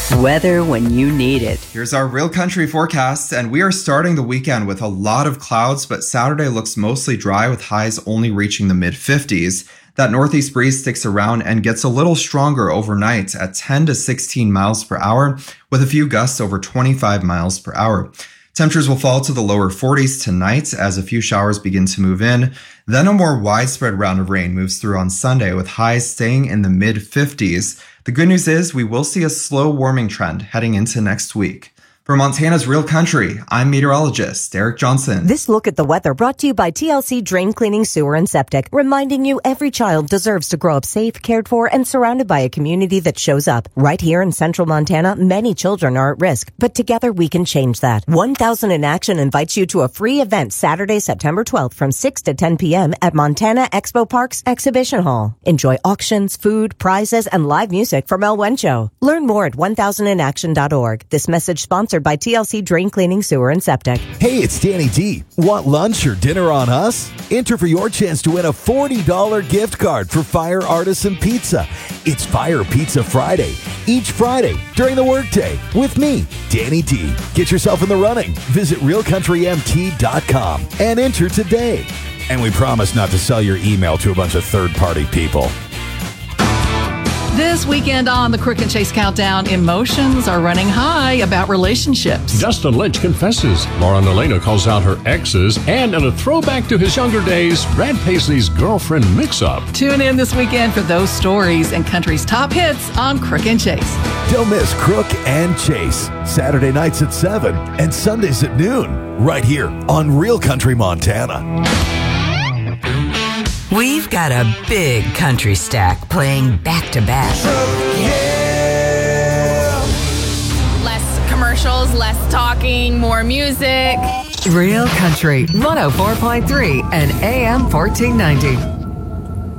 Weather when you need it. Here's our Real Country forecast, and we are starting the weekend with a lot of clouds, but Saturday looks mostly dry with highs only reaching the mid-50s. That northeast breeze sticks around and gets a little stronger overnight at 10 to 16 miles per hour, with a few gusts over 25 miles per hour. Temperatures will fall to the lower 40s tonight as a few showers begin to move in. Then a more widespread round of rain moves through on Sunday with highs staying in the mid-50s. The good news is we will see a slow warming trend heading into next week. For Montana's Real Country, I'm meteorologist Derek Johnson. This look at the weather brought to you by TLC Drain Cleaning, Sewer, and Septic, reminding you every child deserves to grow up safe, cared for, and surrounded by a community that shows up. Right here in central Montana, many children are at risk, but together we can change that. 1000 in Action invites you to a free event Saturday, September 12th from 6 to 10 p.m. at Montana Expo Park's Exhibition Hall. Enjoy auctions, food, prizes, and live music from El Wencho. Learn more at 1000inaction.org. This message sponsored by TLC Drain Cleaning, Sewer, and Septic. Hey, it's Danny D. Want lunch or dinner on us? Enter for your chance to win a $40 gift card for Fire Artisan Pizza. It's Fire Pizza Friday, each Friday during the workday with me, Danny D. Get yourself in the running. Visit realcountrymt.com and enter today. And we promise not to sell your email to a bunch of third-party people. This weekend on the Crook and Chase Countdown, emotions are running high about relationships. Dustin Lynch confesses. Lauren Elena calls out her exes. And in a throwback to his younger days, Brad Paisley's girlfriend mix-up. Tune in this weekend for those stories and country's top hits on Crook and Chase. Don't miss Crook and Chase, Saturday nights at 7 and Sundays at noon, right here on Real Country Montana. We've got a big country stack playing back-to-back. Less commercials, less talking, more music. Real Country 104.3 and AM 1490.